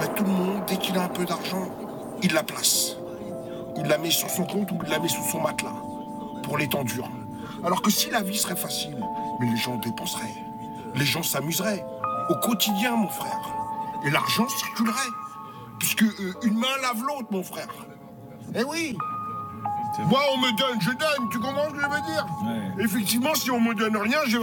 bah, tout le monde, dès qu'il a un peu d'argent, il la place. Il la met sur son compte ou il la met sous son matelas, pour les temps durs. Alors que si la vie serait facile, mais les gens dépenseraient, les gens s'amuseraient, au quotidien, mon frère. Et l'argent circulerait, puisque une main lave l'autre, mon frère. Eh oui. Moi, on me donne, je donne, tu comprends ce que je veux dire? Ouais. Effectivement, si on me donne rien, je